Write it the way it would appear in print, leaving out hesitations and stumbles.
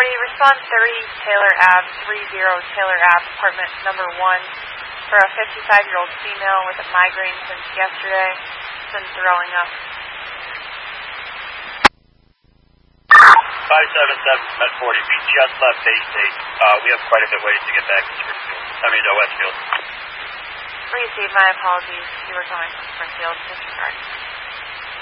respond 30 Taylor Ave, 30 Taylor Ave, apartment number 1, for a 55-year-old female with a migraine since yesterday. She's been throwing up. 577 at 40. We just left Bay State. We have quite a bit ways to get back to Westfield. Receive my apologies. You were going from Springfield. Disregard.